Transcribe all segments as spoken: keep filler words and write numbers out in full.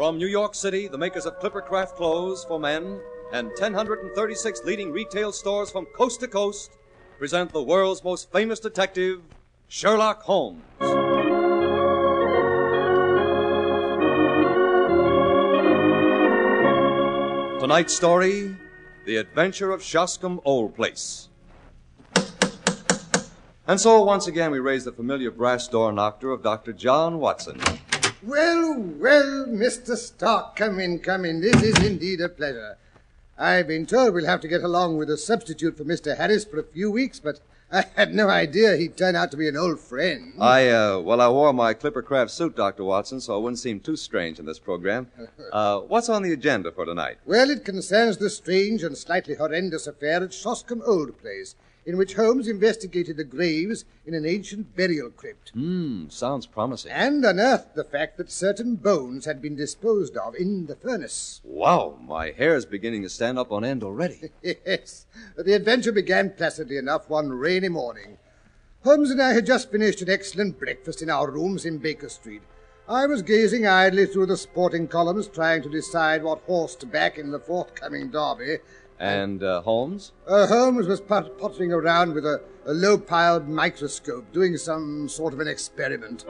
From New York City, the makers of Clippercraft clothes for men and one hundred thirty-six leading retail stores from coast to coast present the world's most famous detective, Sherlock Holmes. Tonight's story, The Adventure of Shoscombe Old Place. And so, once again, we raise the familiar brass door knocker of Doctor John Watson. Well, well, Mister Stark, come in, come in. This is indeed a pleasure. I've been told we'll have to get along with a substitute for Mister Harris for a few weeks, but I had no idea he'd turn out to be an old friend. I, uh, well, I wore my Clippercraft suit, Doctor Watson, so it wouldn't seem too strange in this program. Uh, what's on the agenda for tonight? Well, it concerns the strange and slightly horrendous affair at Shoscombe Old Place, in which Holmes investigated the graves in an ancient burial crypt. Hmm, sounds promising. And unearthed the fact that certain bones had been disposed of in the furnace. Wow, my hair's beginning to stand up on end already. Yes, the adventure began placidly enough one rainy morning. Holmes and I had just finished an excellent breakfast in our rooms in Baker Street. I was gazing idly through the sporting columns, trying to decide what horse to back in the forthcoming derby. And uh, Holmes? Uh, Holmes was pot- pottering around with a, a low-piled microscope, doing some sort of an experiment.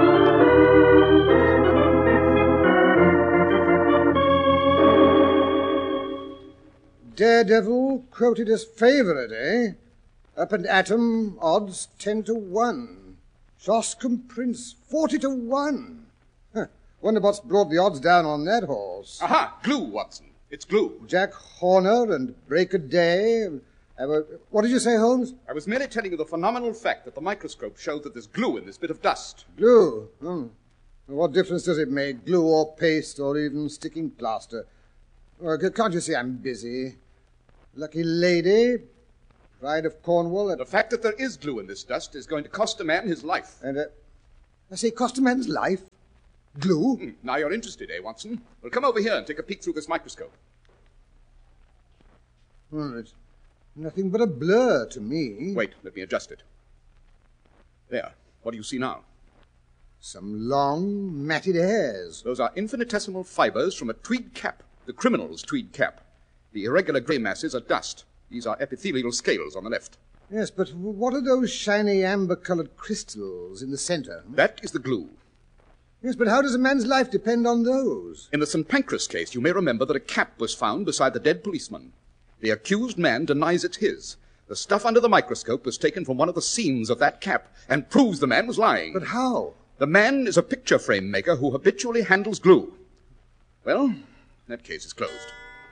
Daredevil quoted as favourite, eh? Up and Atom, odds ten to one. Shoscombe Prince, forty to one. Huh. Wonder what's brought the odds down on that horse. Aha! Glue, Watson. It's glue. Jack Horner and Break a Day. Uh, what did you say, Holmes? I was merely telling you the phenomenal fact that the microscope showed that there's glue in this bit of dust. Glue? Hmm. What difference does it make? Glue or paste or even sticking plaster? Oh, can't you see I'm busy? Lucky lady, Pride of Cornwall. And... The fact that there is glue in this dust is going to cost a man his life. And, uh, I say, cost a man's life? Glue? Hmm. Now you're interested, eh, Watson? Well, come over here and take a peek through this microscope. Hmm, it's nothing but a blur to me. Wait, let me adjust it. There. What do you see now? Some long, matted hairs. Those are infinitesimal fibers from a tweed cap, the criminal's tweed cap. The irregular grey masses are dust. These are epithelial scales on the left. Yes, but what are those shiny amber-coloured crystals in the centre? That is the glue. Yes, but how does a man's life depend on those? In the Saint Pancras case, you may remember that a cap was found beside the dead policeman. The accused man denies it's his. The stuff under the microscope was taken from one of the seams of that cap and proves the man was lying. But how? The man is a picture frame maker who habitually handles glue. Well, that case is closed.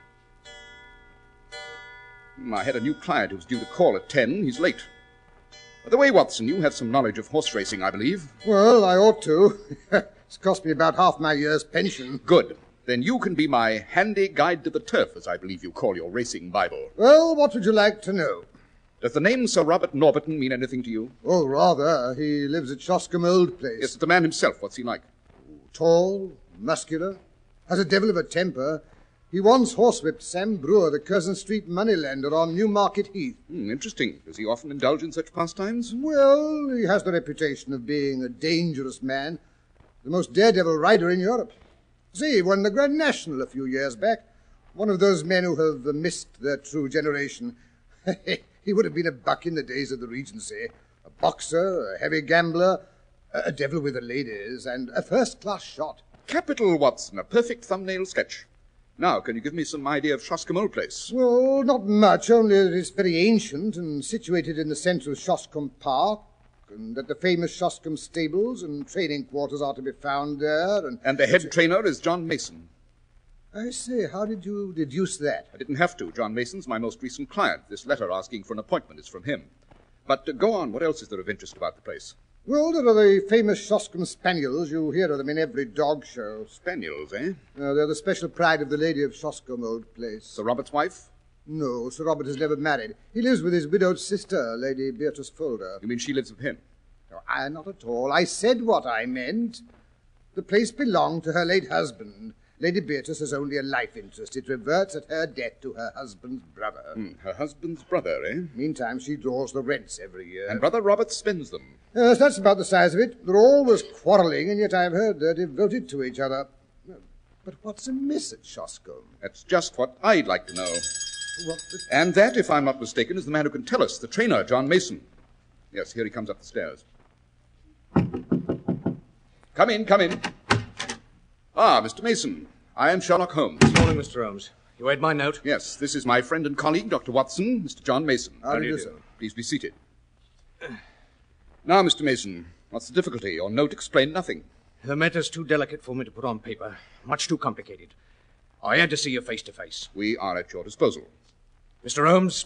I had a new client who was due to call at ten. He's late. By the way, Watson, you have some knowledge of horse racing, I believe. Well, I ought to. It's cost me about half my year's pension. Good. Then you can be my handy guide to the turf, as I believe you call your racing Bible. Well, what would you like to know? Does the name Sir Robert Norberton mean anything to you? Oh, rather. He lives at Shoscombe Old Place. Yes, the man himself. What's he like? Tall, muscular, has a devil of a temper. He once horsewhipped Sam Brewer, the Curzon Street moneylender on Newmarket Heath. Hmm, interesting. Does he often indulge in such pastimes? Well, he has the reputation of being a dangerous man, the most daredevil rider in Europe. See, he won the Grand National a few years back. One of those men who have missed their true generation. He would have been a buck in the days of the Regency. A boxer, a heavy gambler, a devil with the ladies, and a first-class shot. Capital, Watson. A perfect thumbnail sketch. Now, can you give me some idea of Shoscombe Old Place? Well, not much, only that it's very ancient and situated in the centre of Shoscombe Park, and that the famous Shoscombe stables and training quarters are to be found there. And, and the head trainer is John Mason. I say, how did you deduce that? I didn't have to. John Mason's my most recent client. This letter asking for an appointment is from him. But uh, go on. What else is there of interest about the place? Well, there are the famous Shoscombe Spaniels. You hear of them in every dog show. Spaniels, eh? Uh, they're the special pride of the lady of Shoscombe Old Place. Sir Robert's wife? No, Sir Robert has never married. He lives with his widowed sister, Lady Beatrice Folder. You mean she lives with him? No, I, not at all. I said what I meant. The place belonged to her late husband. Lady Beatrice has only a life interest. It reverts at her death to her husband's brother. Hmm, her husband's brother, eh? Meantime, she draws the rents every year. And Brother Robert spends them. Yes, that's about the size of it. They're always quarrelling, and yet I've heard they're devoted to each other. But what's amiss at Shoscombe? That's just what I'd like to know. What the... And that, if I'm not mistaken, is the man who can tell us, the trainer, John Mason. Yes, here he comes up the stairs. Come in, come in. Ah, Mister Mason, I am Sherlock Holmes. Good morning, Mister Holmes. You read my note? Yes, this is my friend and colleague, Doctor Watson, Mister John Mason. How do you do, sir? Please be seated. Now, Mister Mason, what's the difficulty? Your note explained nothing. The matter's too delicate for me to put on paper. Much too complicated. I had to see you face to face. We are at your disposal. Mister Holmes,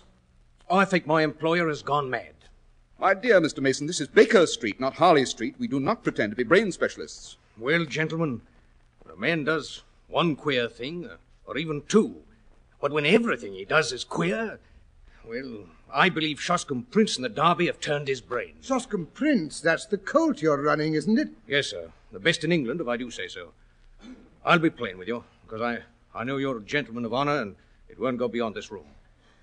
I think my employer has gone mad. My dear Mister Mason, this is Baker Street, not Harley Street. We do not pretend to be brain specialists. Well, gentlemen, when a man does one queer thing, or even two, but when everything he does is queer, well, I believe Shoscombe Prince and the Derby have turned his brain. Shoscombe Prince, that's the colt you're running, isn't it? Yes, sir. The best in England, if I do say so. I'll be plain with you, because I, I know you're a gentleman of honour, and it won't go beyond this room.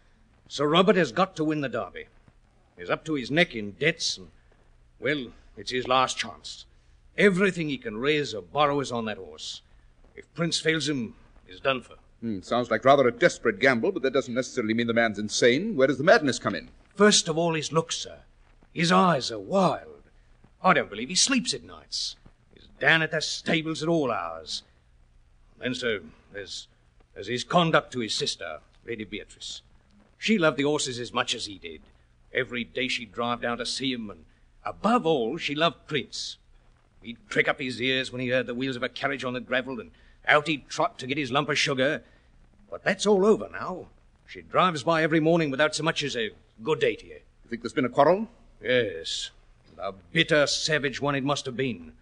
Sir Robert has got to win the Derby. He's up to his neck in debts, and, well, it's his last chance. Everything he can raise or borrow is on that horse. If Prince fails him, he's done for. Hmm, sounds like rather a desperate gamble, but that doesn't necessarily mean the man's insane. Where does the madness come in? First of all, his looks, sir. His eyes are wild. I don't believe he sleeps at nights. He's down at the stables at all hours. Then, sir, there's, there's his conduct to his sister, Lady Beatrice. She loved the horses as much as he did. Every day she'd drive down to see him, and above all, she loved Prince. He'd prick up his ears when he heard the wheels of a carriage on the gravel, and out he'd trot to get his lump of sugar. But that's all over now. She drives by every morning without so much as a good day to you. You think there's been a quarrel? Yes. A bitter, savage one it must have been.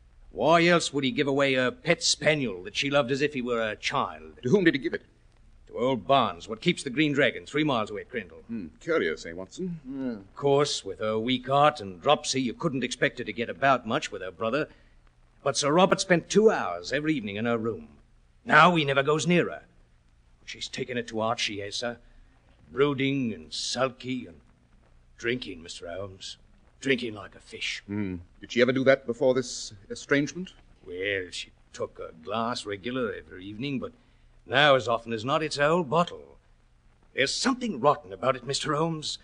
Why else would he give away a pet spaniel that she loved as if he were a child? To whom did he give it? To old Barnes, what keeps the Green Dragon, three miles away at Crendell. Hmm, curious, eh, Watson? Yeah. Of course, with her weak heart and dropsy, you couldn't expect her to get about much with her brother. But Sir Robert spent two hours every evening in her room. Now he never goes near her. She's taken it to heart, she has, sir. Brooding and sulky and drinking, Mister Holmes. Drinking like a fish. Hmm. Did she ever do that before this estrangement? Well, she took a glass regular every evening, but now, as often as not, it's a whole bottle. There's something rotten about it, Mister Holmes.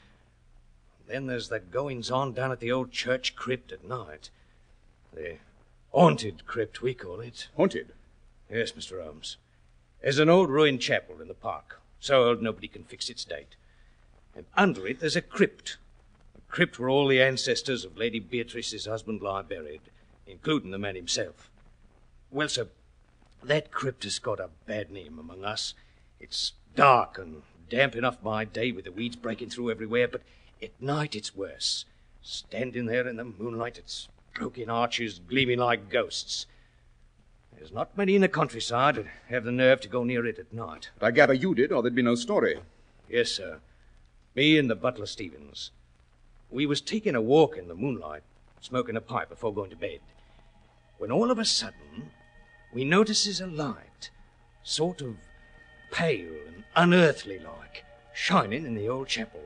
Then there's the goings-on down at the old church crypt at night. The haunted crypt, we call it. Haunted? Yes, Mister Holmes. There's an old ruined chapel in the park, so old nobody can fix its date. And under it there's a crypt. A crypt where all the ancestors of Lady Beatrice's husband lie buried, including the man himself. Well, sir, that crypt has got a bad name among us. It's dark and damp enough by day with the weeds breaking through everywhere, but at night it's worse. Standing there in the moonlight, its broken arches gleaming like ghosts. There's not many in the countryside that have the nerve to go near it at night. But I gather you did, or there'd be no story. Yes, sir. Me and the butler Stevens. We was taking a walk in the moonlight, smoking a pipe before going to bed, when all of a sudden we notices a light, sort of pale and unearthly like, shining in the old chapel.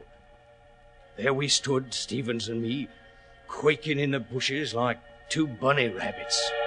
There we stood, Stevens and me, quaking in the bushes like two bunny rabbits.